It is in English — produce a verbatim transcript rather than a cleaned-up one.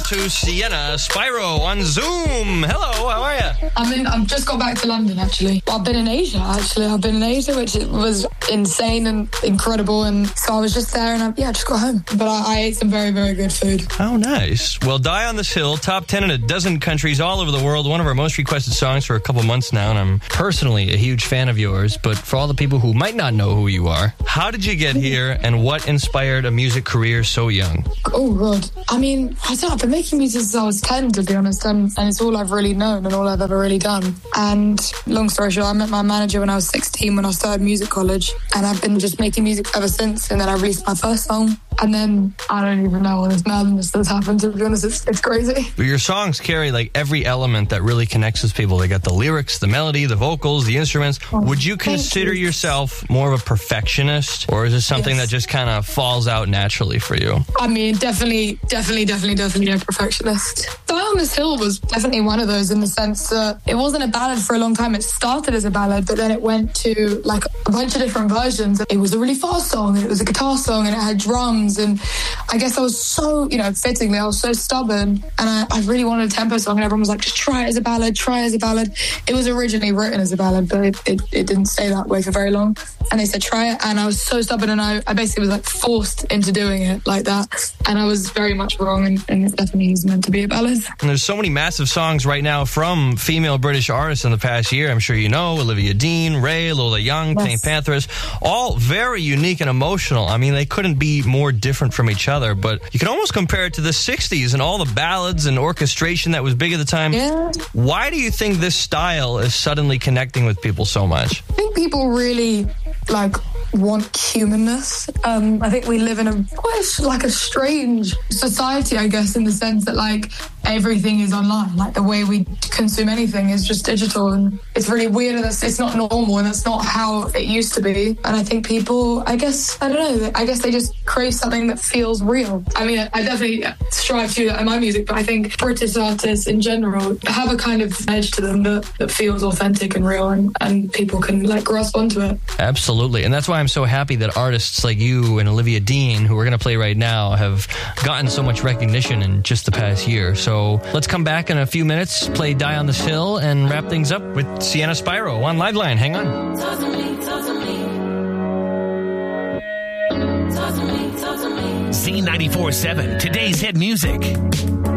to Sienna Spyro on Zoom. Hello, how are you? I mean, I've just got back to London, actually. I've been in Asia, actually. I've been in Asia, which was insane and incredible. And so I was just there and I, yeah, just got home. But I, I ate some very, very good food. Oh, nice. Well, Die on This Hill, top ten in a dozen countries all over the world. One of our most requested songs for a couple months now. And I'm personally a huge fan of yours. But for all the people who might not know who you are, how did you get here and what inspired a music career so young? Oh, God. I mean, I don't know. I've been making music since I was ten, to be honest. And, and it's all I've really known and all I've ever really done. And long story short, I met my manager when I was sixteen when I started music college. And I've been just making music ever since. And then I released my first song. And then I don't even know all this madness that's happened, to be honest. It's, it's crazy. Your songs carry like every element that really connects with people. They got the lyrics, the melody, the vocals, the instruments. Oh, Would you consider you. yourself more of a perfectionist? Or is it something yes. that just kind of falls out naturally for you? I mean, definitely, definitely, definitely, definitely a perfectionist. Die on This Hill was definitely one of those in the sense that it wasn't a ballad for a long time. It started as a ballad, but then it went to like a bunch of different versions. It was a really fast song, and it was a guitar song, and it had drums. And I guess I was so, you know, fittingly, I was so stubborn, and I, I really wanted a tempo song, and everyone was like, just try it as a ballad, try it as a ballad. It was originally written as a ballad, but it, it, it didn't stay that way for very long. And they said, try it. And I was so stubborn, and I, I basically was like forced into doing it like that. And I was very much wrong, and, and it definitely is meant to be a ballad. And there's so many massive songs right now from female British artists in the past year. I'm sure you know, Olivia Dean, Ray, Lola Young, yes. Pink Panthers, all very unique and emotional. I mean, they couldn't be more different from each other, but you can almost compare it to the sixties and all the ballads and orchestration that was big at the time. Yeah. Why do you think this style is suddenly connecting with people so much? I think people really like want humanness. Um, I think we live in a quite like a strange society, I guess, in the sense that like everything is online. Like the way we consume anything is just digital, and it's really weird, and it's, it's not normal, and that's not how it used to be. And I think people, I guess, I don't know, I guess they just crave something that feels real. I mean, I definitely strive to do that in my music, but I think British artists in general have a kind of edge to them that, that feels authentic and real, and, and people can like grasp onto it. Absolutely. And that's why I'm so happy that artists like you and Olivia Dean, who we're going to play right now, have gotten so much recognition in just the past year. So let's come back in a few minutes, play Die on This Hill, and wrap things up with Sienna Spyro on Liveline. Hang on. Talk to me, talk to me. Talk to me, talk to me. Z ninety-four point seven, today's hit music.